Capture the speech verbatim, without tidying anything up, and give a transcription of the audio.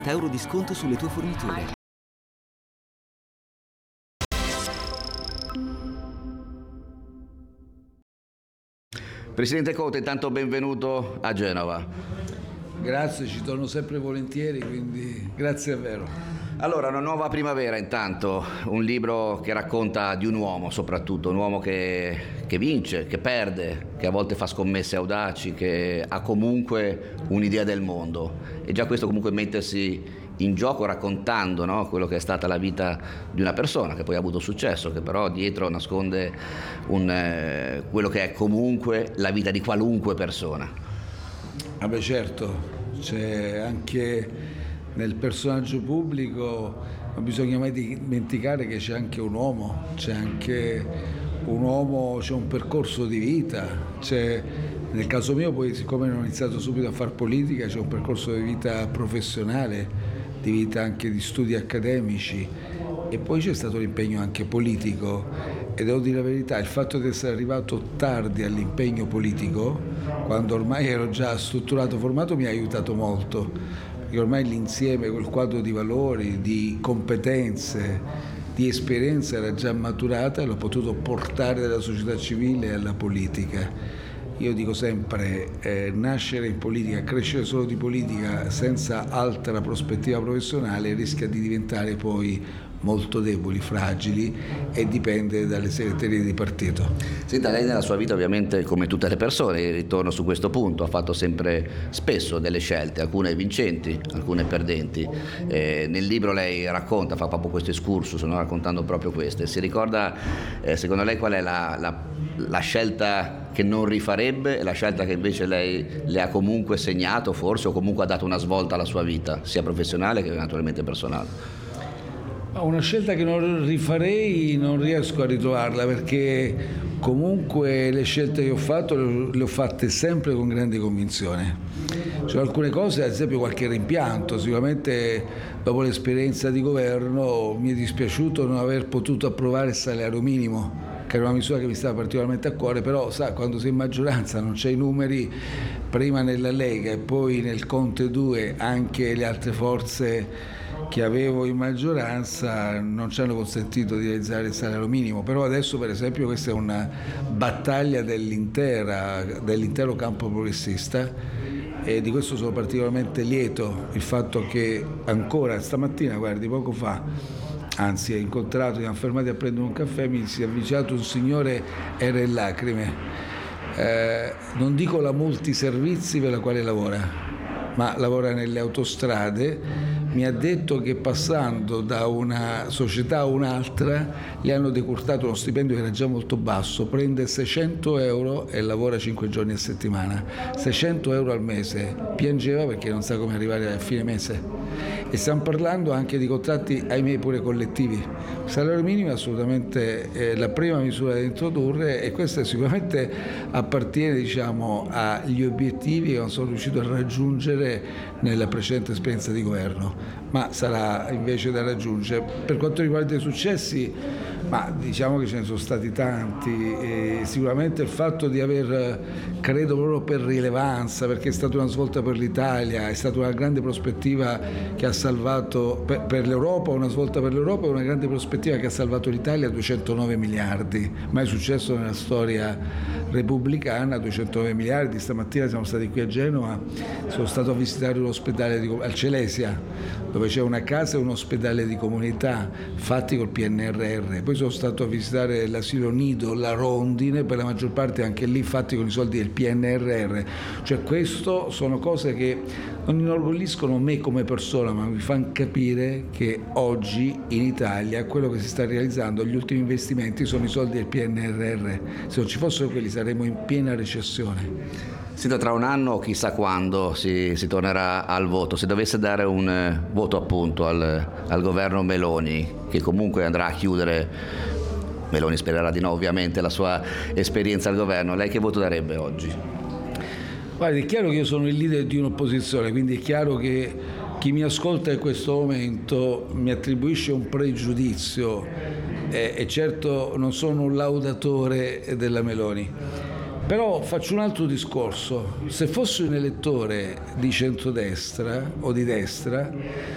euro di sconto sulle tue forniture. Presidente Conte, intanto benvenuto a Genova. Grazie, ci torno sempre volentieri, quindi grazie davvero. Allora, Una nuova primavera intanto, un libro che racconta di un uomo soprattutto, un uomo che, che vince, che perde, che a volte fa scommesse audaci, che ha comunque un'idea del mondo. E già questo comunque mettersi in gioco raccontando, no, quello che è stata la vita di una persona che poi ha avuto successo, che però dietro nasconde un, eh, quello che è comunque la vita di qualunque persona. Ah beh, certo, c'è anche nel personaggio pubblico, non bisogna mai dimenticare che c'è anche un uomo, c'è anche un uomo, c'è un percorso di vita, c'è, nel caso mio poi siccome non ho iniziato subito a fare politica, c'è un percorso di vita professionale, di vita anche di studi accademici, e poi c'è stato l'impegno anche politico, e devo dire la verità, il fatto di essere arrivato tardi all'impegno politico, quando ormai ero già strutturato, formato, mi ha aiutato molto, perché ormai l'insieme, quel quadro di valori, di competenze, di esperienza era già maturata e l'ho potuto portare dalla società civile alla politica. Io dico sempre, eh, nascere in politica, crescere solo di politica senza altra prospettiva professionale rischia di diventare poi molto deboli, fragili, e dipende dalle segreterie di partito. Senta, lei nella sua vita ovviamente, come tutte le persone, ritorno su questo punto, ha fatto sempre spesso delle scelte, alcune vincenti, alcune perdenti. Eh, nel libro lei racconta, fa proprio questo excursus, no? Raccontando proprio queste. Si ricorda, eh, secondo lei, qual è la, la, la scelta che non rifarebbe e la scelta che invece lei le ha comunque segnato, forse, o comunque ha dato una svolta alla sua vita, sia professionale che naturalmente personale? Una scelta che non rifarei, non riesco a ritrovarla, perché comunque le scelte che ho fatto le ho fatte sempre con grande convinzione. C'è alcune cose, ad esempio qualche rimpianto, sicuramente dopo l'esperienza di governo mi è dispiaciuto non aver potuto approvare il salario minimo, che era una misura che mi stava particolarmente a cuore, però sa, quando sei in maggioranza non c'è i numeri, prima nella Lega e poi nel Conte due anche le altre forze che avevo in maggioranza non ci hanno consentito di realizzare il salario minimo, però adesso per esempio questa è una battaglia dell'intera, dell'intero campo progressista, e di questo sono particolarmente lieto, il fatto che ancora stamattina, guardi, poco fa, anzi, ho incontrato, siamo fermati a prendere un caffè, mi si è avvicinato un signore, era in lacrime, eh, non dico la multiservizi per la quale lavora, ma lavora nelle autostrade. Mi ha detto che passando da una società a un'altra gli hanno decurtato uno stipendio che era già molto basso, prende seicento euro e lavora cinque giorni a settimana, seicento euro al mese, piangeva perché non sa come arrivare a fine mese. E stiamo parlando anche di contratti, ahimè, pure collettivi. Il salario minimo è assolutamente eh, la prima misura da introdurre, e questo sicuramente appartiene, diciamo, agli obiettivi che non sono riuscito a raggiungere nella precedente esperienza di governo, ma sarà invece da raggiungere. Per quanto riguarda i successi, ma diciamo che ce ne sono stati tanti, e sicuramente il fatto di aver, credo proprio per rilevanza, perché è stata una svolta per l'Italia, è stata una grande prospettiva che ha salvato per, per l'Europa, una svolta per l'Europa e una grande prospettiva che ha salvato l'Italia, duecentonove miliardi, mai successo nella storia repubblicana, duecentonove miliardi. Stamattina siamo stati qui a Genova, sono stato a visitare un ospedale di, al Celesia, dove c'è una casa e un ospedale di comunità fatti col P N R R, poi sono stato a visitare l'asilo nido La Rondine, per la maggior parte anche lì fatti con i soldi del P N R R. Cioè, questo sono cose che non inorgogliscono me come persona, ma mi fanno capire che oggi in Italia quello che si sta realizzando, gli ultimi investimenti, sono i soldi del P N R R. Se non ci fossero quelli saremmo in piena recessione. Senta, tra un anno, chissà quando, si, si tornerà al voto. Se dovesse dare un eh, voto appunto al, al governo Meloni, che comunque andrà a chiudere, Meloni spererà di no ovviamente, la sua esperienza al governo, lei che voto darebbe oggi? Guardi, è chiaro che io sono il leader di un'opposizione, quindi è chiaro che chi mi ascolta in questo momento mi attribuisce un pregiudizio, eh, e certo non sono un laudatore della Meloni. Però faccio un altro discorso: se fossi un elettore di centrodestra o di destra,